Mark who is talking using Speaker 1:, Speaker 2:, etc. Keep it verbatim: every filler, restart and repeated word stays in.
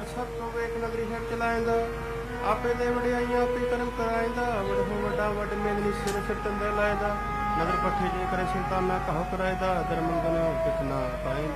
Speaker 1: ਸਭ ਤੋਂ ਵੇਖ ਨਗਰੀ ਛੱਡ ਚਲਾਇਂਦਾ ਆਪੇ ਦੇ ਵਡਿਆਈਆਂ ਆਪੇ ਕਰਮ ਕਰਾਇਂਦਾ ਵਡ ਹੋ ਵੱਡਾ ਵੱਡ ਮੇਦਨੀ ਸਿਰ ਸਿਰ ਤੰਦੇ ਲਾਇਂਦਾ ਨਦਰ ਪੱਠੇ ਜੇ ਕਰੇ ਸਿੰਤਾ ਮੈਂ ਕਹੋ ਕਰਾਇਦਾ ਦਰਮੰਗਨ ਕਿਤਨਾ ਪਾਇਂਦਾ